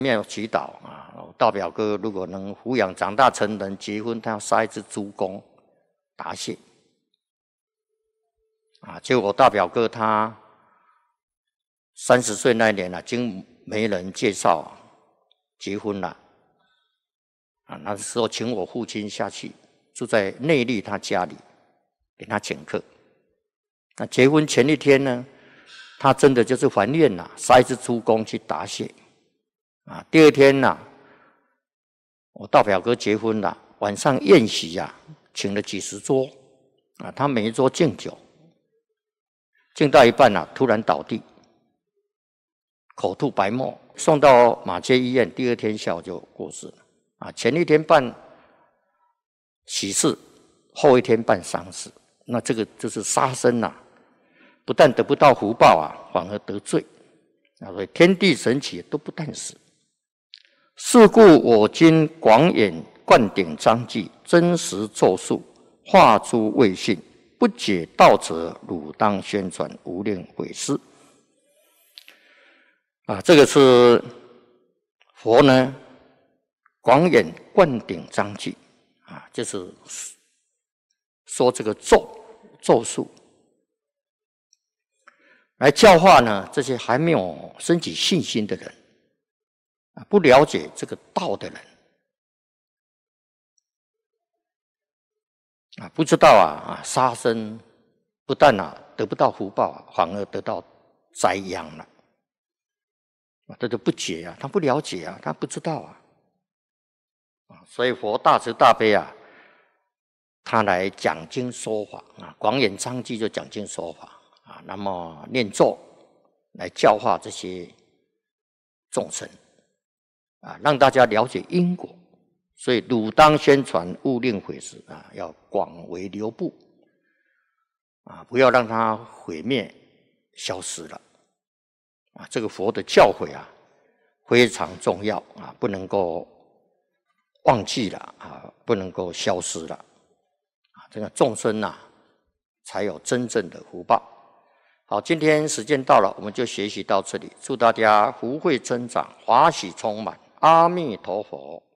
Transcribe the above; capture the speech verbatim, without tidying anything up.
面祈祷啊，大表哥如果能抚养长大成人，结婚他要杀一只猪公答谢。啊，结果我大表哥他三十岁那一年啊，经媒人介绍结婚了。啊，那时候请我父亲下去住在内坜他家里，给他请客。那结婚前一天呢，他真的就是还愿了，杀一只猪公去答谢。啊，第二天呢、啊，我大表哥结婚了，晚上宴席啊，请了几十桌，啊，他每一桌敬酒，敬到一半啊，突然倒地，口吐白沫，送到马偕医院，第二天下午就过世了。啊，前一天办喜事，后一天办丧事，那这个就是杀生呐、啊，不但得不到福报啊，反而得罪。啊，所以天地神祇都不但死。是故我今广演灌顶章句，真实咒术，化诸未信，不解道者，汝当宣传，无令毁师。啊，这个是佛呢广演灌顶章句啊，就是说这个咒咒术，来教化呢这些还没有升起信心的人。啊，不了解这个道的人，啊，不知道啊啊，杀生不但啊得不到福报，反而得到灾殃了。啊，这就不解啊，他不了解啊，他不知道啊。啊，所以佛大慈大悲啊，他来讲经说法啊，广演章句就讲经说法啊，那么念咒来教化这些众生。啊，让大家了解因果，所以汝当宣传，勿令毁师啊，要广为流布啊，不要让它毁灭消失了啊。这个佛的教诲啊，非常重要啊，不能够忘记了啊，不能够消失了啊。这个众生啊，才有真正的福报。好，今天时间到了，我们就学习到这里。祝大家福慧增长，法喜充满。阿弥陀佛。